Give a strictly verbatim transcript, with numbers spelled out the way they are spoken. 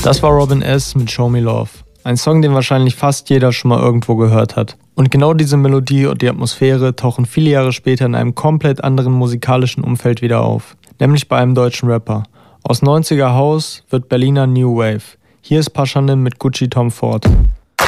Das war Robin S. mit Show Me Love. Ein Song, den wahrscheinlich fast jeder schon mal irgendwo gehört hat. Und genau diese Melodie und die Atmosphäre tauchen viele Jahre später in einem komplett anderen musikalischen Umfeld wieder auf. Nämlich bei einem deutschen Rapper. Aus neunziger House wird Berliner New Wave. Hier ist Paschanim mit Gucci Tom Ford.